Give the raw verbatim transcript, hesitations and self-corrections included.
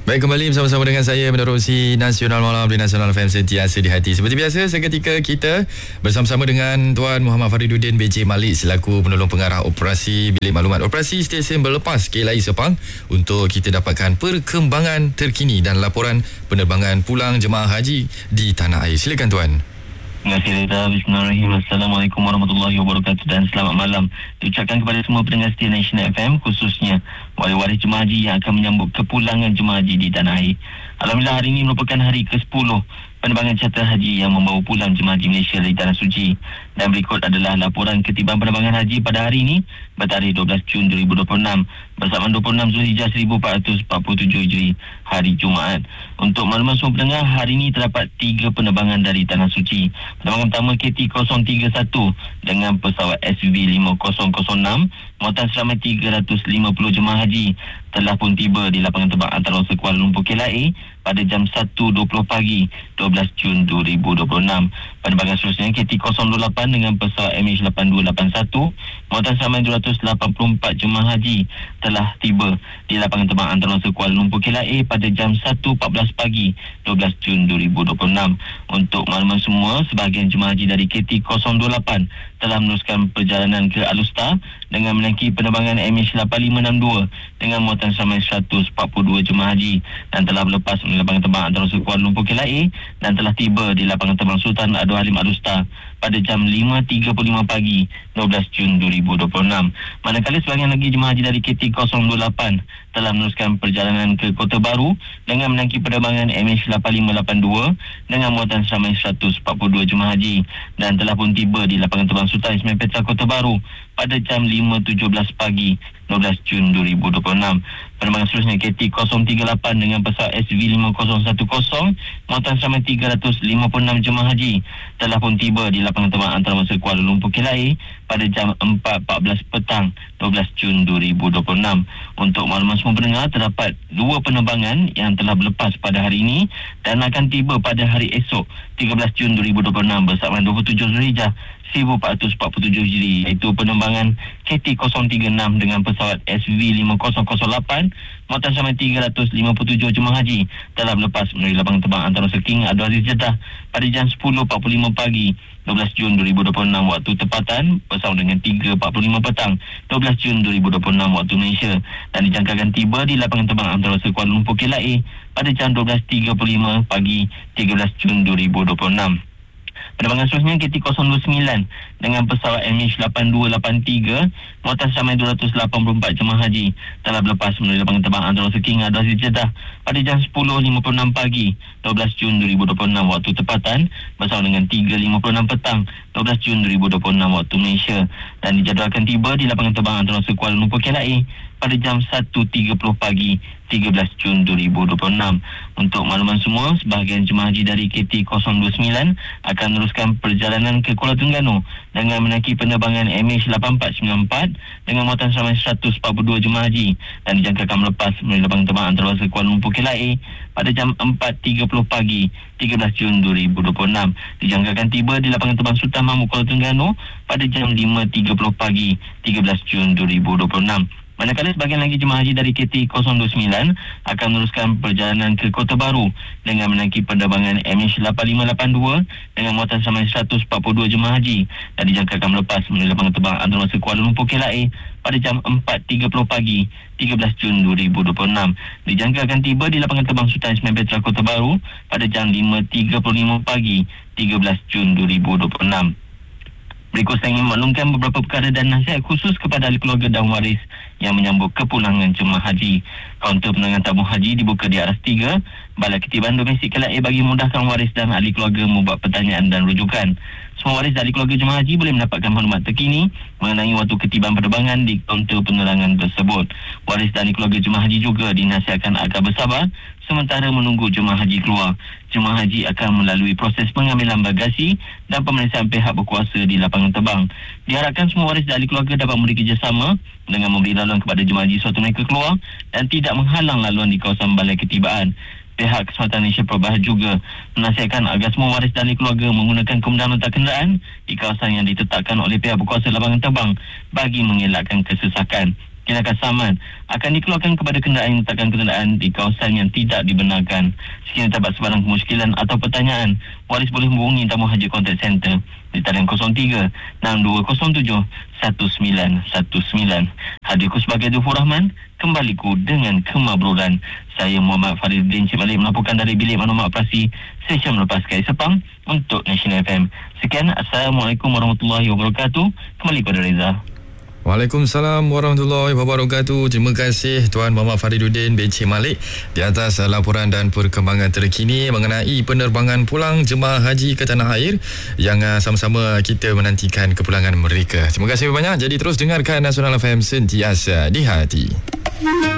Baik, kembali bersama-sama dengan saya menerusi Nasional Malam di Nasional F M sentiasa di hati. Seperti biasa, seketika kita bersama-sama dengan Tuan Muhammad Fariduddin B J Malik selaku penolong pengarah operasi Bilik Maklumat Operasi Stesen Berlepas K L I Sepang untuk kita dapatkan perkembangan terkini dan laporan penerbangan pulang jemaah haji di tanah air. Silakan Tuan. Terima kasih Rita. Bismillahirrahmanirrahim. Assalamualaikum warahmatullahi wabarakatuh dan selamat malam diucapkan kepada semua pendengar setia Nasional F M, khususnya waris-waris jemaah haji yang akan menyambut kepulangan jemaah haji di tanah air. Alhamdulillah, hari ini merupakan hari ke sepuluh penerbangan charter haji yang membawa pulang jemaah haji Malaysia dari Tanah Suci. Dan berikut adalah laporan ketibaan penerbangan haji pada hari ini bertarikh dua belas Jun dua ribu dua puluh enam bersamaan dua puluh enam Zulhijjah seribu empat ratus empat puluh tujuh Hijri, hari Jumaat. Untuk makluman semua pendengar, hari ini terdapat tiga penerbangan dari Tanah Suci. Penerbangan pertama K T kosong tiga satu dengan pesawat S V lima kosong kosong enam muatan seramai tiga ratus lima puluh jemaah haji telah pun tiba di lapangan terbang antarabangsa Kuala Lumpur K L I pada jam satu dua puluh pagi dua belas Jun dua ribu dua puluh enam. Penerbangan seterusnya K T kosong dua lapan dengan pesawat M H lapan dua lapan satu muatan seramai dua ratus lapan puluh empat jemaah haji telah tiba di lapangan terbang antarabangsa Kuala Lumpur K L I pada jam satu empat belas pagi dua belas Jun dua ribu dua puluh enam. Untuk makluman semua, sebahagian jemaah haji dari K T kosong dua lapan telah meneruskan perjalanan ke Alustar dengan menaiki penerbangan M H lapan lima enam dua dengan muatan seramai seratus empat puluh dua jemaah haji dan telah berlepas melalui lapangan terbang antarabangsa Kuala Lumpur K L I dan telah tiba di lapangan terbang Sultan Abdul Halim Alustar pada jam lima tiga puluh lima pagi dua belas Jun dua ribu dua puluh enam. Manakala sebahagian lagi jemaah haji dari K T kosong dua lapan telah meneruskan perjalanan ke Kota Baru dengan menaiki penerbangan M H lapan lima lapan dua dengan muatan seramai seratus empat puluh dua jemaah haji dan telah pun tiba di lapangan terbang Sultan Ismail Petra Kota Baru pada jam lima tujuh belas pagi dua belas Jun dua ribu dua puluh enam. Penerbangan seterusnya K T kosong tiga lapan dengan pesawat S V lima kosong satu kosong muatan seramai tiga ratus lima puluh enam jemaah haji telah pun tiba di lapangan terbang antarabangsa Kuala Lumpur K L I pada jam empat empat belas petang dua belas Jun dua ribu dua puluh enam. Untuk makluman semua pendengar, terdapat dua penerbangan yang telah berlepas pada hari ini dan akan tiba pada hari esok tiga belas Jun dua ribu dua puluh enam bersamaan dua puluh tujuh Zulhijjah seribu empat ratus empat puluh tujuh Hijri, iaitu penerbangan K T kosong tiga enam dengan pesawat S V lima kosong kosong lapan muatan seramai tiga ratus lima puluh tujuh jemaah haji telah berlepas melalui lapangan terbang antarabangsa King Abdul Aziz Jeddah pada jam sepuluh empat puluh lima pagi dua belas Jun dua ribu dua puluh enam waktu tempatan bersama dengan tiga empat puluh lima petang dua belas Jun dua ribu dua puluh enam waktu Malaysia dan dijangkakan tiba di lapangan terbang antarabangsa Kuala Lumpur K L I pada jam dua belas tiga puluh lima pagi tiga belas Jun dua ribu dua puluh enam. Penerbangan seterusnya K T kosong dua sembilan dengan pesawat M H lapan dua lapan tiga muatan seramai dua ratus lapan puluh empat jemaah haji telah berlepas melalui lapangan terbang antarabangsa King Abdul Aziz Jeddah pada jam sepuluh lima puluh enam pagi dua belas Jun dua ribu dua puluh enam waktu tempatan bersama dengan tiga lima puluh enam petang dua belas Jun dua ribu dua puluh enam waktu Malaysia dan dijadualkan tiba di lapangan terbang antarabangsa Kuala Lumpur K L I pada jam satu tiga puluh pagi tiga belas Jun dua ribu dua puluh enam. Untuk makluman semua, sebahagian jemaah haji dari K T kosong dua sembilan akan meneruskan perjalanan ke Kuala Terengganu dengan menaiki penerbangan M H lapan empat sembilan empat dengan muatan seramai seratus empat puluh dua jemaah haji dan dijangkakan melepas melalui lapangan terbang antarabangsa Kuala Lumpur K L I pada jam empat tiga puluh pagi tiga belas Jun dua ribu dua puluh enam. Dijangkakan tiba di lapangan terbang Sultan Mahmud Kuala Terengganu pada jam lima tiga puluh pagi tiga belas Jun dua ribu dua puluh enam. Manakala sebahagian lagi jemaah haji dari K T kosong dua sembilan akan meneruskan perjalanan ke Kota Baru dengan menaiki penerbangan M H lapan lima lapan dua dengan muatan seramai seratus empat puluh dua jemaah haji dan dijangkakan melepas melalui lapangan terbang antarabangsa Kuala Lumpur K L I pada jam empat tiga puluh pagi tiga belas Jun dua ribu dua puluh enam. Dijangkakan tiba di lapangan terbang Sultan Ismail Petra Kota Baru pada jam lima tiga puluh lima pagi tiga belas Jun dua ribu dua puluh enam. Berikut saya ingin maklumkan beberapa perkara dan nasihat khusus kepada ahli keluarga dan waris yang menyambut kepulangan jemaah haji. Kaunter penanganan tabung haji dibuka di aras tiga Balai Ketibaan Domestik K L I bagi memudahkan waris dan ahli keluarga membuat pertanyaan dan rujukan. Semua waris dan ahli keluarga jemaah haji boleh mendapatkan maklumat terkini mengenai waktu ketibaan penerbangan di kaunter penerangan tersebut. Waris dan ahli keluarga jemaah haji juga dinasihatkan agar bersabar sementara menunggu jemaah haji keluar. Jemaah haji akan melalui proses pengambilan bagasi dan pemeriksaan pihak berkuasa di lapangan terbang. Diharapkan semua waris dan ahli keluarga dapat memberi kerjasama dengan memberi laluan kepada jemaah haji sewaktu mereka keluar dan tidak menghalang laluan di kawasan balai ketibaan. Pihak Keselamatan Malaysia Perbah juga menasihatkan agar semua waris dan ahli keluarga menggunakan kemudahan letak kenderaan di kawasan yang ditetapkan oleh pihak berkuasa lapangan terbang bagi mengelakkan kesesakan. tindakan saman akan dikeluarkan kepada kenderaan yang meletakkan kenderaan di kawasan yang tidak dibenarkan. Sekiranya terdapat sebarang kemusykilan atau pertanyaan, waris boleh menghubungi Tamu Haji Contact Center di talian kosong tiga enam dua kosong tujuh satu sembilan satu sembilan. Hadirku sebagai Dufur Rahman, kembaliku dengan kemabruran. Saya Muhammad Fariduddin Encik Malik melaporkan dari Bilik Maklumat Operasi Stesen Melepas Kais Sepang untuk National F M. Sekian, Assalamualaikum warahmatullahi wabarakatuh. Kembali pada Reza. Waalaikumsalam warahmatullahi wabarakatuh. Terima kasih Tuan Muhammad Fariduddin bin Encik Malik di atas laporan dan perkembangan terkini mengenai penerbangan pulang jemaah haji ke tanah air yang sama-sama kita menantikan kepulangan mereka. Terima kasih banyak. Jadi terus dengarkan Nasional F M sentiasa di hati.